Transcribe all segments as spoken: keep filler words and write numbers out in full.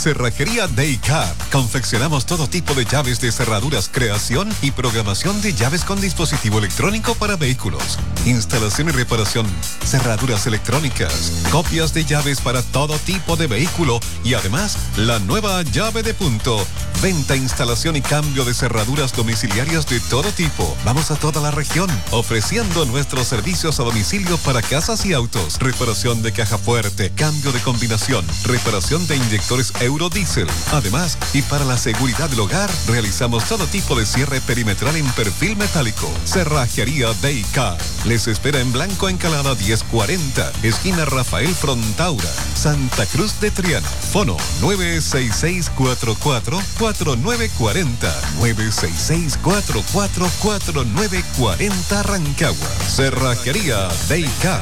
Cerrajería Daycar. Confeccionamos todo tipo de llaves de cerraduras, creación y programación de llaves con dispositivo electrónico para vehículos. Instalación y reparación, cerraduras electrónicas, copias de llaves para todo tipo de vehículo y además la nueva llave de punto. Venta, instalación y cambio de cerraduras domiciliarias de todo tipo. Vamos a toda la región ofreciendo nuestros servicios a domicilio para casas y autos. Reparación de caja fuerte, cambio de combinación, reparación de inyectores Eurodiesel. Además, y para la seguridad del hogar, realizamos todo tipo de cierre perimetral en perfil metálico. Cerrajería Daycar. Les espera en Blanco Encalada diez cuarenta, esquina Rafael Frontaura, Santa Cruz de Triana. Fono nueve seis seis cuatro cuatro cuatro nueve cuatro cero, nueve seis seis cuatro cuatro cuatro nueve cuatro cero Rancagua. Cerrajería Daycar.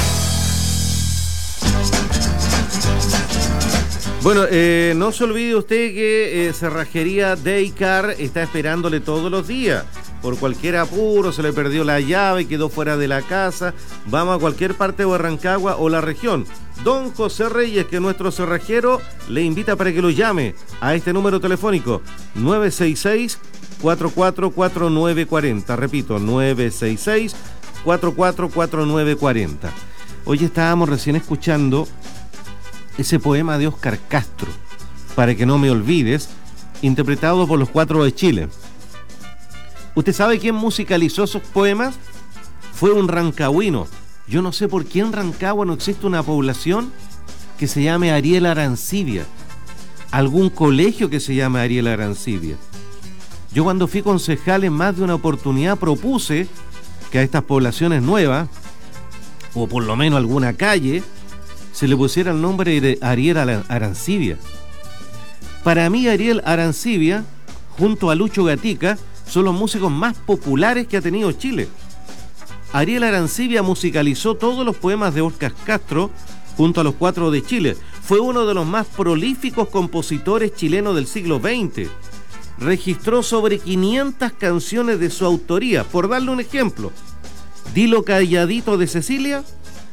Bueno, eh, no se olvide usted que eh, Cerrajería Daycar está esperándole todos los días. Por cualquier apuro, se le perdió la llave, quedó fuera de la casa. Vamos a cualquier parte de Rancagua o la región. Don José Reyes, que es nuestro cerrajero, le invita para que lo llame a este número telefónico nueve seis seis cuatro cuatro cuatro nueve cuatro cero. Repito, nueve seis seis cuatro cuatro cuatro nueve cuatro cero. Hoy estábamos recién escuchando ese poema de Óscar Castro, Para que no me olvides, interpretado por los Cuatro de Chile. ¿Usted sabe quién musicalizó esos poemas? Fue un rancagüino. Yo no sé por qué en Rancagua no existe una población que se llame Ariel Arancibia, algún colegio que se llame Ariel Arancibia. Yo cuando fui concejal en más de una oportunidad propuse que a estas poblaciones nuevas, o por lo menos alguna calle, se le pusiera el nombre de Ariel Arancibia. Para mí Ariel Arancibia, junto a Lucho Gatica, son los músicos más populares que ha tenido Chile. Ariel Arancibia musicalizó todos los poemas de Óscar Castro junto a los Cuatro de Chile. Fue uno de los más prolíficos compositores chilenos del siglo veinte. Registró sobre quinientas canciones de su autoría. Por darle un ejemplo, Dilo calladito de Cecilia,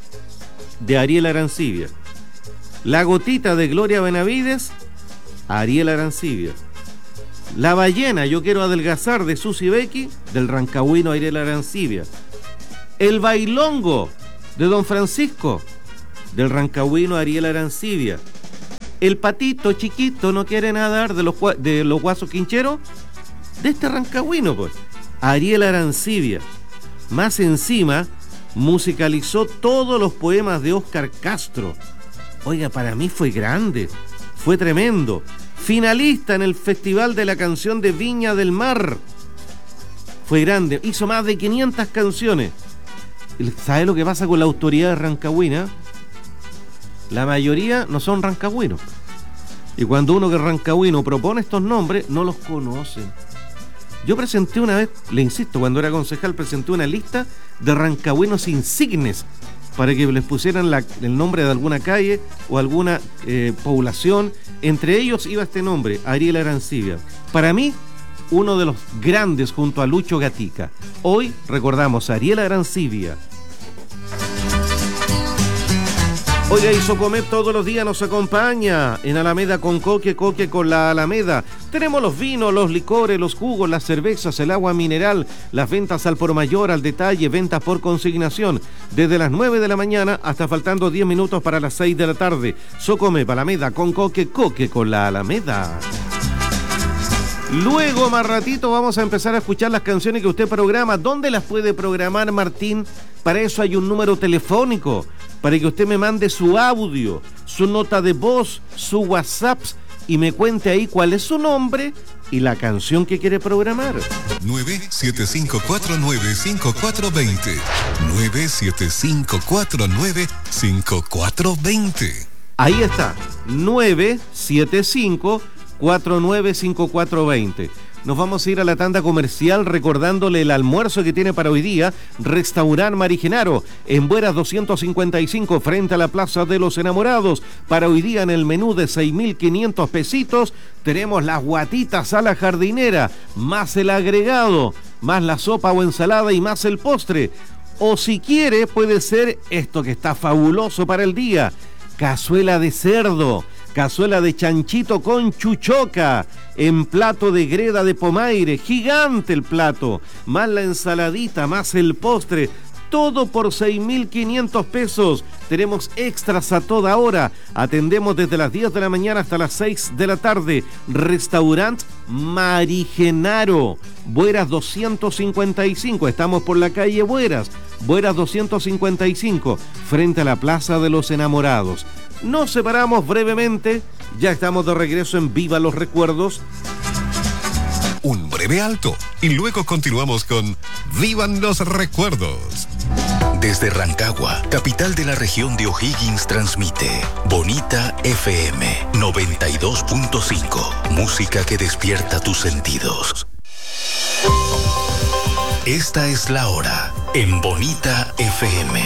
de Ariel Arancibia. La gotita de Gloria Benavides, Ariel Arancibia. La ballena, yo quiero adelgazar, de Susi Becky, del rancagüino Ariel Arancibia. El bailongo, de Don Francisco, del rancagüino Ariel Arancibia. El patito chiquito no quiere nadar, de los, de los guasos quincheros, de este rancagüino, pues, Ariel Arancibia. Más encima, musicalizó todos los poemas de Óscar Castro. Oiga, para mí fue grande, fue tremendo. Finalista en el Festival de la Canción de Viña del Mar. Fue grande, hizo más de quinientas canciones. ¿Sabe lo que pasa con la autoridad rancagüina? La mayoría no son rancagüinos. Y cuando uno que es rancagüino propone estos nombres, no los conocen. Yo presenté una vez, le insisto, cuando era concejal, presenté una lista de rancagüinos insignes para que les pusieran la, el nombre de alguna calle o alguna eh, población. Entre ellos iba este nombre, Ariel Arancibia. Para mí, uno de los grandes junto a Lucho Gatica. Hoy recordamos a Ariel Arancibia. Oiga, y Socomet todos los días nos acompaña en Alameda con Coque, Coque con la Alameda. Tenemos los vinos, los licores, los jugos, las cervezas, el agua mineral, las ventas al por mayor, al detalle, ventas por consignación. Desde las nueve de la mañana hasta faltando diez minutos para las seis de la tarde. Socomet, Alameda con Coque, Coque con la Alameda. Luego, más ratito, vamos a empezar a escuchar las canciones que usted programa. ¿Dónde las puede programar, Martín? Para eso hay un número telefónico, para que usted me mande su audio, su nota de voz, su WhatsApp y me cuente ahí cuál es su nombre y la canción que quiere programar. nueve siete cinco cuatro nueve cinco cuatro dos cero, nueve siete cinco cuatro nueve cinco cuatro dos cero. Ahí está, nueve siete cinco cuatro nueve cinco cuatro dos cero. Nos vamos a ir a la tanda comercial recordándole el almuerzo que tiene para hoy día Restaurant Mari Genaro en Bueras doscientos cincuenta y cinco frente a la Plaza de los Enamorados. Para hoy día en el menú de seis mil quinientos pesitos tenemos las guatitas a la jardinera, más el agregado, más la sopa o ensalada y más el postre. O si quiere puede ser esto que está fabuloso para el día, cazuela de cerdo, cazuela de chanchito con chuchoca, en plato de greda de pomaire, gigante el plato, más la ensaladita, más el postre, todo por seis mil quinientos pesos. Tenemos extras a toda hora. Atendemos desde las diez de la mañana hasta las seis de la tarde. Restaurant Marigenaro, Bueras doscientos cincuenta y cinco. Estamos por la calle Bueras, Bueras doscientos cincuenta y cinco, frente a la Plaza de los Enamorados. Nos separamos brevemente. Ya estamos de regreso en Viva los Recuerdos. Un breve alto y luego continuamos con Vivan los Recuerdos. Desde Rancagua, capital de la región de O'Higgins, transmite Bonita F M noventa y dos punto cinco. Música que despierta tus sentidos. Esta es la hora en Bonita F M.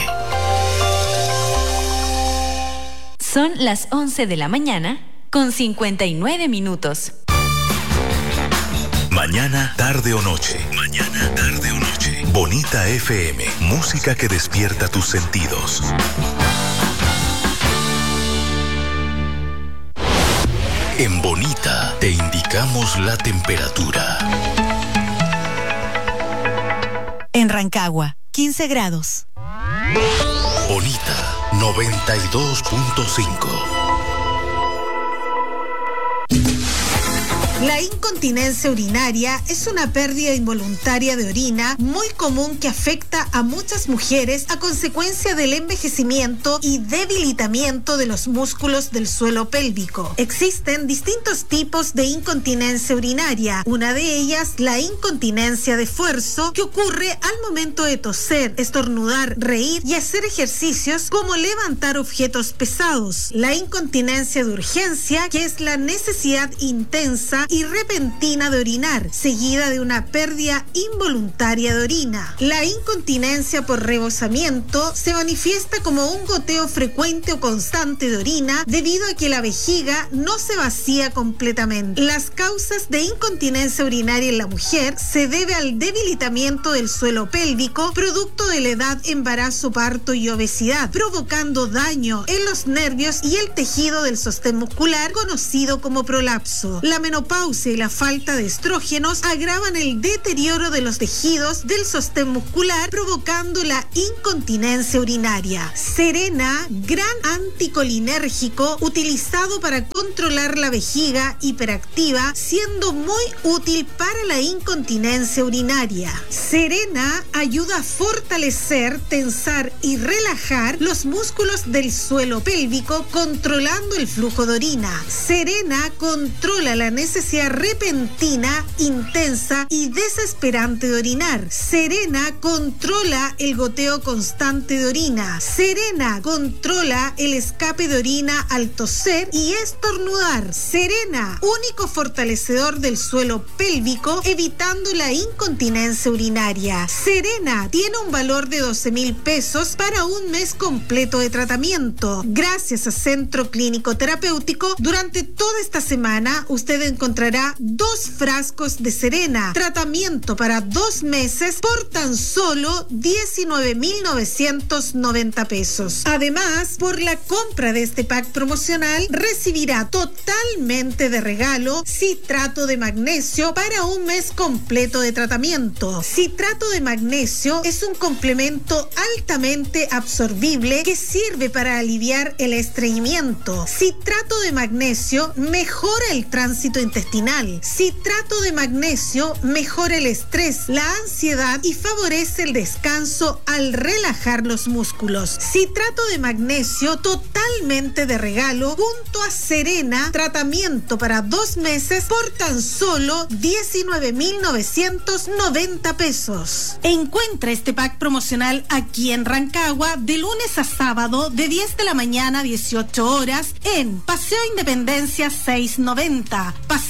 Son las once de la mañana con cincuenta y nueve minutos. Mañana, tarde o noche. Mañana, tarde o noche. Bonita F M, música que despierta tus sentidos. En Bonita te indicamos la temperatura. En Rancagua, quince grados. Bonita, noventa y dos punto cinco. La incontinencia urinaria es una pérdida involuntaria de orina muy común que afecta a muchas mujeres a consecuencia del envejecimiento y debilitamiento de los músculos del suelo pélvico. Existen distintos tipos de incontinencia urinaria. Una de ellas, la incontinencia de esfuerzo, que ocurre al momento de toser, estornudar, reír y hacer ejercicios como levantar objetos pesados. La incontinencia de urgencia, que es la necesidad intensa y repentina de orinar, seguida de una pérdida involuntaria de orina. La incontinencia por rebosamiento se manifiesta como un goteo frecuente o constante de orina debido a que la vejiga no se vacía completamente. Las causas de incontinencia urinaria en la mujer se debe al debilitamiento del suelo pélvico producto de la edad, embarazo, parto y obesidad, provocando daño en los nervios y el tejido del sostén muscular conocido como prolapso. La menopausia y la falta de estrógenos agravan el deterioro de los tejidos del sostén muscular, provocando la incontinencia urinaria. Serena, gran anticolinérgico utilizado para controlar la vejiga hiperactiva, siendo muy útil para la incontinencia urinaria. Serena ayuda a fortalecer, tensar y relajar los músculos del suelo pélvico, controlando el flujo de orina. Serena controla la necesidad repentina, intensa y desesperante de orinar. Serena controla el goteo constante de orina. Serena controla el escape de orina al toser y estornudar. Serena, único fortalecedor del suelo pélvico, evitando la incontinencia urinaria. Serena tiene un valor de doce mil pesos para un mes completo de tratamiento. Gracias a Centro Clínico Terapéutico, durante toda esta semana usted encontrará dos frascos de Serena, tratamiento para dos meses por tan solo diecinueve mil novecientos noventa pesos. Además, por la compra de este pack promocional, recibirá totalmente de regalo citrato de magnesio para un mes completo de tratamiento. Citrato de magnesio es un complemento altamente absorbible que sirve para aliviar el estreñimiento. Citrato de magnesio mejora el tránsito intestinal. Citrato de magnesio mejora el estrés, la ansiedad y favorece el descanso al relajar los músculos. Citrato de magnesio totalmente de regalo junto a Serena, tratamiento para dos meses por tan solo diecinueve mil novecientos noventa pesos. Encuentra este pack promocional aquí en Rancagua de lunes a sábado de diez de la mañana a dieciocho horas en Paseo Independencia seiscientos noventa, Paseo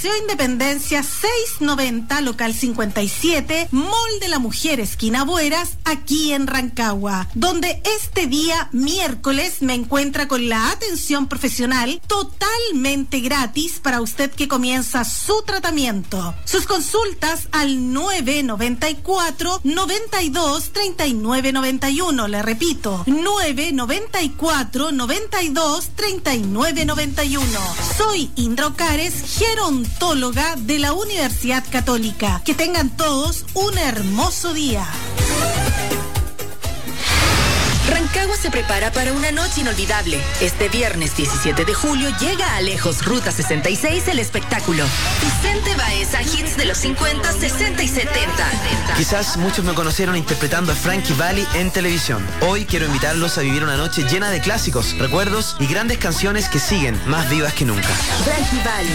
Paseo Independencia seiscientos noventa, local cincuenta y siete, Mall de la Mujer, esquina Bueras, aquí en Rancagua, donde este día miércoles me encuentra con la atención profesional totalmente gratis para usted que comienza su tratamiento. Sus consultas al nueve noventa y cuatro, noventa y dos, treinta y nueve noventa y uno, le repito, nueve noventa y cuatro, noventa y dos, treinta y nueve noventa y uno. Soy Indra Ocares, gerontóloga de la Universidad Católica. Que tengan todos un hermoso día. Rancagua se prepara para una noche inolvidable. Este viernes diecisiete de julio llega a Lejos Ruta sesenta y seis el espectáculo Vicente Baeza, hits de los cincuenta, sesenta y setenta. Quizás muchos me conocieron interpretando a Frankie Valli en televisión. Hoy quiero invitarlos a vivir una noche llena de clásicos, recuerdos y grandes canciones que siguen más vivas que nunca. Frankie Valli,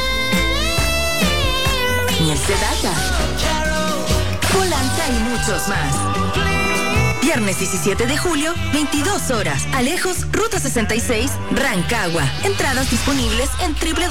Miel Sedaka, Polanta y muchos más. Viernes diecisiete de julio, veintidós horas. Alejos, Ruta sesenta y seis, Rancagua. Entradas disponibles en doble u doble u